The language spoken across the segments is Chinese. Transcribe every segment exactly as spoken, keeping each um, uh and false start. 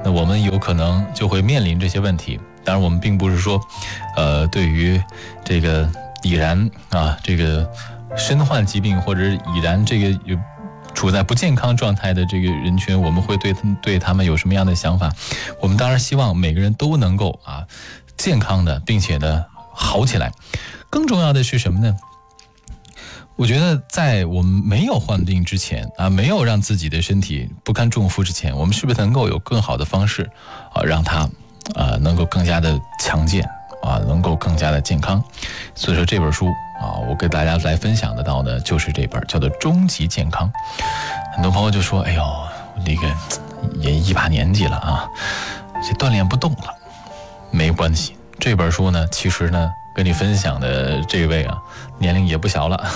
那我们有可能就会面临这些问题。当然我们并不是说呃，对于这个已然啊这个身患疾病或者已然这个有处在不健康状态的这个人群，我们会对对他们有什么样的想法？我们当然希望每个人都能够啊健康的，并且呢好起来。更重要的是什么呢？我觉得在我们没有患病之前啊，没有让自己的身体不堪重负之前，我们是不是能够有更好的方式啊，让它啊能够更加的强健啊，能够更加的健康？所以说这本书啊，我给大家来分享得到的就是这本叫做《终极健康》。很多朋友就说：“哎呦，那个也一把年纪了啊，这锻炼不动了。”没关系，这本书呢，其实呢，跟你分享的这位啊，年龄也不小了。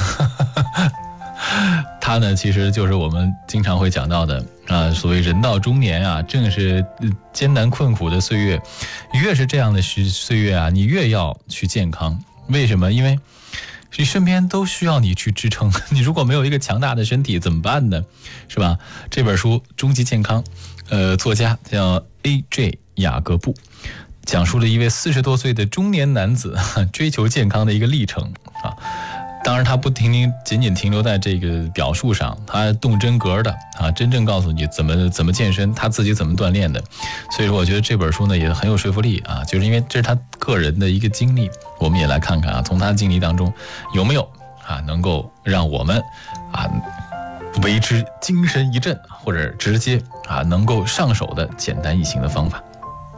他呢，其实就是我们经常会讲到的啊，所谓人到中年啊，正是艰难困苦的岁月。越是这样的岁月啊，你越要去健康。为什么？因为你身边都需要你去支撑。你如果没有一个强大的身体怎么办呢？是吧？这本书《终极健康》，呃，作家叫 A J 雅各布，讲述了一位四十多岁的中年男子追求健康的一个历程啊。当然他不停停仅仅停留在这个表述上，他动真格的啊，真正告诉你怎么怎么健身，他自己怎么锻炼的。所以说我觉得这本书呢也很有说服力啊，就是因为这是他个人的一个经历，我们也来看看啊，从他的经历当中有没有啊能够让我们啊为之精神一振，或者直接啊能够上手的简单易行的方法。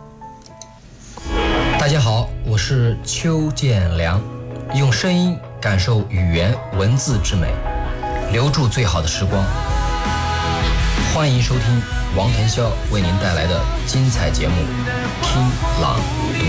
大家好，我是邱建良，用声音感受语言文字之美，留住最好的时光。欢迎收听王腾霄为您带来的精彩节目《听朗读》。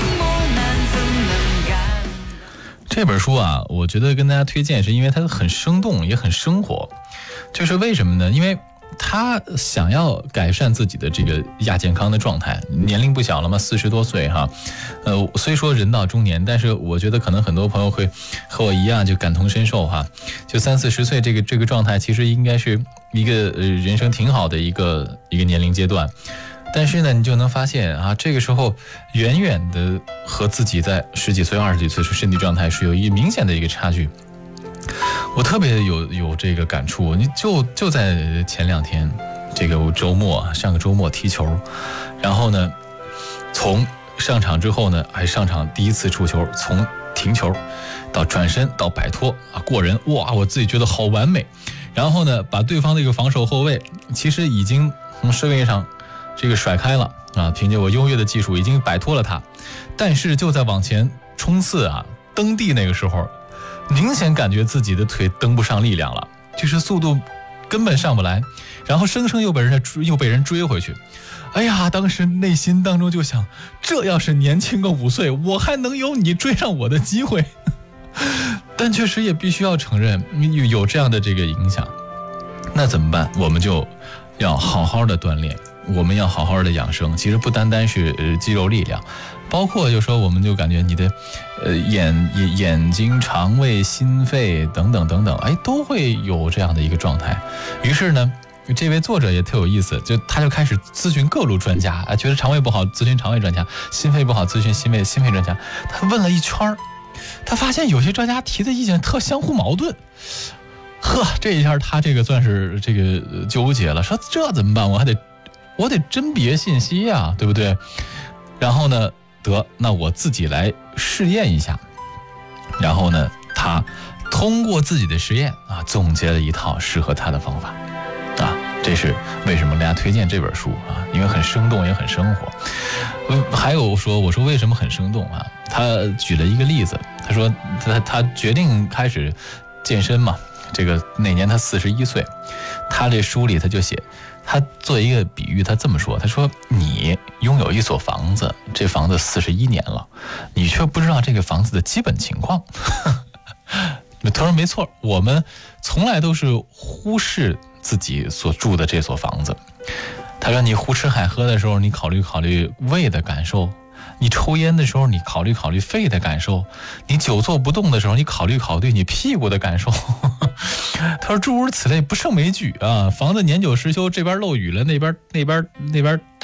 这本书啊，我觉得跟大家推荐是因为它很生动也很生活。就是为什么呢？因为他想要改善自己的这个亚健康的状态，年龄不小了嘛，四十多岁哈，呃，虽说人到中年，但是我觉得可能很多朋友会和我一样就感同身受哈，就三四十岁这个这个状态，其实应该是一个呃人生挺好的一个一个年龄阶段，但是呢，你就能发现啊，这个时候远远的和自己在十几岁、二十几岁时身体状态是有一个明显的一个差距。我特别有有这个感触，你就就在前两天，这个周末上个周末踢球，然后呢，从上场之后呢，还上场第一次触球，从停球到转身到摆脱啊过人，哇，我自己觉得好完美。然后呢，把对方的一个防守后卫，其实已经从身位上这个甩开了啊，凭借我优越的技术已经摆脱了他，但是就在往前冲刺啊，蹬地那个时候。明显感觉自己的腿蹬不上力量了，就是速度根本上不来，然后生生又被人又被人追回去。哎呀，当时内心当中就想，这要是年轻个五岁，我还能有你追上我的机会。但确实也必须要承认有这样的这个影响，那怎么办？我们就要好好的锻炼，我们要好好的养生。其实不单单是呃肌肉力量，包括就说我们就感觉你的呃眼眼眼睛、肠胃、心肺等等等等，哎，都会有这样的一个状态。于是呢，这位作者也特有意思，就他就开始咨询各路专家啊，觉得肠胃不好咨询肠胃专家，心肺不好咨询心肺心肺专家。他问了一圈，他发现有些专家提的意见特相互矛盾。呵，这一下他这个算是这个纠结了，说这怎么办？我还得我得甄别信息呀，对不对？然后呢，得那我自己来试验一下。然后呢，他通过自己的实验啊，总结了一套适合他的方法啊。这是为什么大家推荐这本书啊？因为很生动也很生活。还有说，我说为什么很生动啊？他举了一个例子，他说他他决定开始健身嘛。这个那年他四十一岁，他这书里他就写，他做一个比喻，他这么说，他说你拥有一所房子，这房子四十一年了，你却不知道这个房子的基本情况。他说没错，我们从来都是忽视自己所住的这所房子。他说你胡吃海喝的时候，你考虑考虑胃的感受，你抽烟的时候，你考虑考虑肺的感受，你久坐不动的时候，你考虑考虑你屁股的感受。他说诸如此类不胜枚举啊，房子年久失修，这边漏雨了，那边那边那边